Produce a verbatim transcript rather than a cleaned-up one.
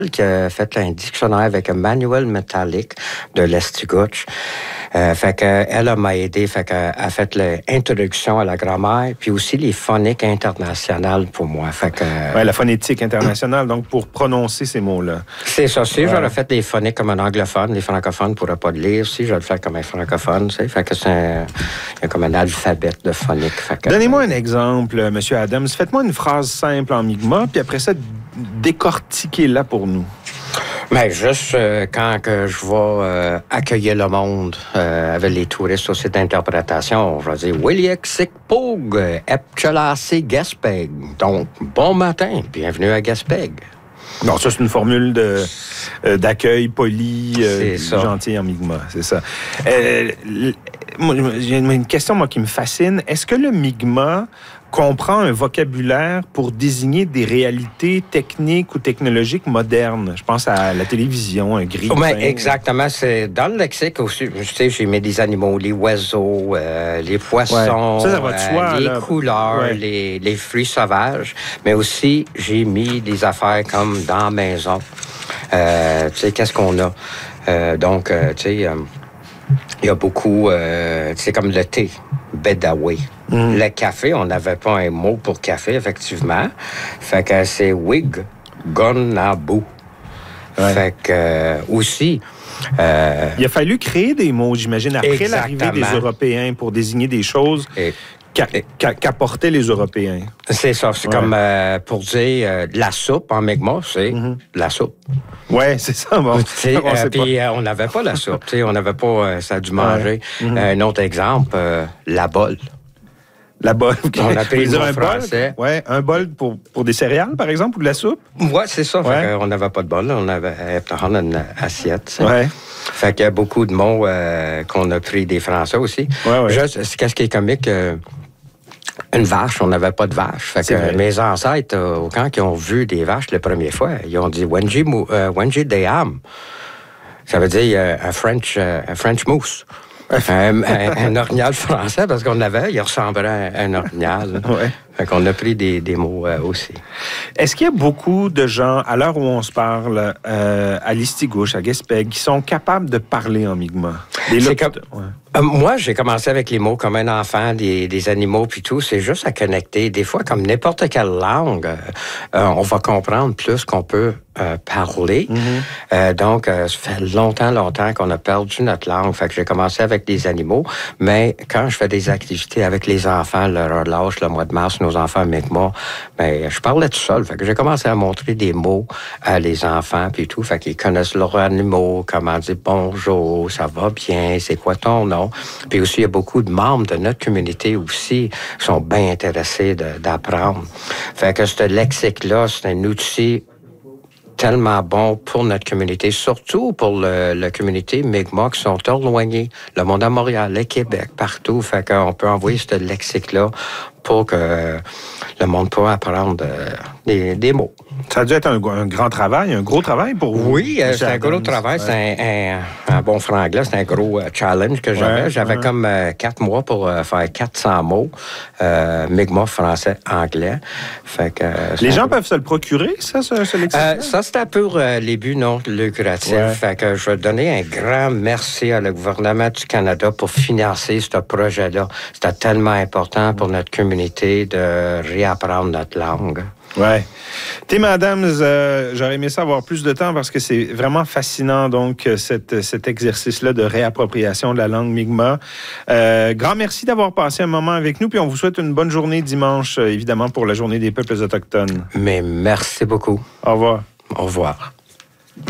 qui a fait un dictionnaire avec un manuel métallique de l'Estigouche. Euh, fait que elle m'a aidé, fait qu'elle a fait l'introduction à la grammaire, puis aussi les phoniques internationales pour moi. Fait que ouais, la phonétique internationale, donc pour prononcer ces mots-là. C'est ça. Si ouais. j'aurais fait des phoniques comme un anglophone, les francophones ne pourraient pas le lire. Si je le fais comme un francophone, tu sais, fait que c'est un, il y a comme un alphabet de phonique. Fait que, donnez-moi un exemple, M. Adams. Faites-moi une phrase simple en Mi'kmaq, puis après ça, décortiquez-la pour nous. Mais juste euh, quand que je vais euh, accueillir le monde euh, avec les touristes au site d'interprétation, je vais dire « Williek Sikpog, Epchelasi Gaspeg ». Donc, bon matin, bienvenue à Gaspeg. Non, ça, c'est une formule de, euh, d'accueil poli, euh, gentil en Mi'kmaq, c'est ça. Euh, moi, j'ai une question, moi, qui me fascine. Est-ce que le Mi'kmaq comprend un vocabulaire pour désigner des réalités techniques ou technologiques modernes? Je pense à la télévision, un grille. Oui, exactement. C'est dans le lexique aussi. Tu sais, j'ai mis des animaux, les oiseaux, euh, les poissons, ouais. ça, ça va de soi, euh, les là. couleurs, ouais. les, les fruits sauvages. Mais aussi, j'ai mis des affaires comme dans la maison. Euh, tu sais, qu'est-ce qu'on a? Euh, donc, euh, tu sais, euh, il y a beaucoup, euh, tu sais, comme le thé, Bedawi. Mm. Le café, on n'avait pas un mot pour café, effectivement. Fait que c'est Wig Gonabu. Ouais. Fait que euh, aussi... Euh, il a fallu créer des mots, j'imagine, après exactement. l'arrivée des Européens pour désigner des choses... Et, Qu'a, qu'a, qu'apportaient les Européens. C'est ça. C'est ouais. comme euh, pour dire euh, de la soupe en Mi'kmaq, c'est mm-hmm. de la soupe. Oui, c'est ça. Bon. Euh, puis euh, on n'avait pas la soupe. On n'avait pas euh, ça a dû manger. Ouais. Mm-hmm. Euh, un autre exemple, euh, la bole. La bole. Okay. On a pris le un français. Bol, ouais, un bol pour, pour des céréales, par exemple, ou de la soupe? Oui, c'est ça. Ouais. Fait on n'avait pas de bol. On avait une assiette. Ouais. Fait qu'il y a beaucoup de mots euh, qu'on a pris des Français aussi. Ouais, ouais. Juste, c'est qu'est-ce qui est comique... Euh, une vache, on n'avait pas de vache. Fait que euh, mes ancêtres euh, au camp qui ont vu des vaches la première fois, ils ont dit Wenji euh, Wenji Deyam. Ça veut dire euh, un French euh, un French moose. un, un, un orignal français, parce qu'on avait, il ressemblait à un orignal. Ouais. Fait qu'on a pris des, des mots euh, aussi. Est-ce qu'il y a beaucoup de gens, à l'heure où on se parle, euh, à Listigouche, à Gaspé, qui sont capables de parler en Mi'kmaq? C'est comme... ouais. euh, moi, j'ai commencé avec les mots comme un enfant, des, des animaux puis tout. C'est juste à connecter. Des fois, comme n'importe quelle langue, euh, on va comprendre plus qu'on peut euh, parler. Mm-hmm. Euh, donc, euh, ça fait longtemps, longtemps qu'on a perdu notre langue. Fait que j'ai commencé avec des animaux. Mais quand je fais des activités avec les enfants, leur lâche, le mois de mars, nos enfants avec moi, ben, je parlais tout seul. Fait que j'ai commencé à montrer des mots à les enfants puis tout. Fait qu'ils connaissent leurs animaux, comment dire bonjour, ça va bien, c'est quoi ton nom. Puis aussi, il y a beaucoup de membres de notre communauté aussi qui sont bien intéressés de, d'apprendre. Fait que ce lexique-là, c'est un outil tellement bon pour notre communauté, surtout pour le, la communauté Mi'kmaq qui sont éloignés. Le monde à Montréal, le Québec, partout. Fait qu'on peut envoyer ce lexique-là pour que le monde puisse apprendre euh, des, des mots. Ça a dû être un, un grand travail, un gros travail pour vous. Oui, euh, c'est un gros travail. Ouais. C'est un, un, un bon franglais, c'est un gros uh, challenge que j'avais. Ouais, j'avais ouais. comme euh, quatre mois pour euh, faire quatre cents mots, euh, Mi'kmaq, français, anglais. Fait que, euh, les gens peut... peuvent se le procurer, ça, ce, ce lexique? Euh, ça, c'était pour euh, les buts non lucratifs. Ouais. Fait que je veux donner un grand merci à le gouvernement du Canada pour financer ce projet-là. C'était tellement important pour notre communauté de réapprendre notre langue. Oui. Tim Adams, euh, j'aurais aimé ça avoir plus de temps parce que c'est vraiment fascinant, donc, cette, cet exercice-là de réappropriation de la langue Mi'kmaq. Euh, grand merci d'avoir passé un moment avec nous, puis on vous souhaite une bonne journée dimanche, évidemment, pour la Journée des peuples autochtones. Mais merci beaucoup. Au revoir. Au revoir.